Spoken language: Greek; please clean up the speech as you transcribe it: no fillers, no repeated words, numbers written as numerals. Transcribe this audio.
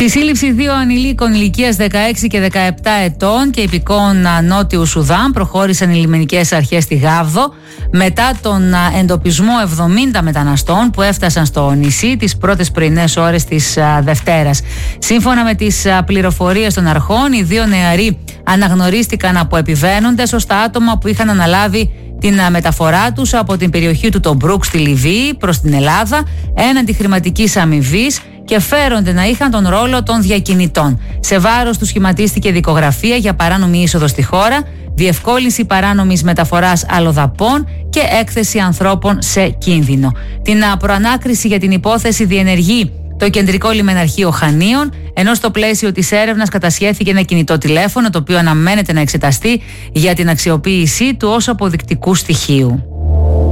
Στη σύλληψη δύο ανηλίκων ηλικίας 16 και 17 ετών και υπηκών Νότιου Σουδάν προχώρησαν οι λιμενικές αρχές στη Γάβδο μετά τον εντοπισμό 70 μεταναστών που έφτασαν στο νησί τις πρώτες πρωινές ώρες της Δευτέρας. Σύμφωνα με τις πληροφορίες των αρχών, οι δύο νεαροί αναγνωρίστηκαν από επιβαίνοντες ως τα άτομα που είχαν αναλάβει την μεταφορά τους από την περιοχή του Τομπρούκ στη Λιβύη προς την Ελλάδα έναντι χρηματικής αμοιβής και φέρονται να είχαν τον ρόλο των διακινητών. Σε βάρος του σχηματίστηκε δικογραφία για παράνομη είσοδο στη χώρα, διευκόλυνση παράνομης μεταφοράς αλλοδαπών και έκθεση ανθρώπων σε κίνδυνο. Την προανάκριση για την υπόθεση διενεργεί το Κεντρικό Λιμεναρχείο Χανίων, ενώ στο πλαίσιο της έρευνας κατασχέθηκε ένα κινητό τηλέφωνο, το οποίο αναμένεται να εξεταστεί για την αξιοποίησή του ως αποδεικτικού στοιχείου.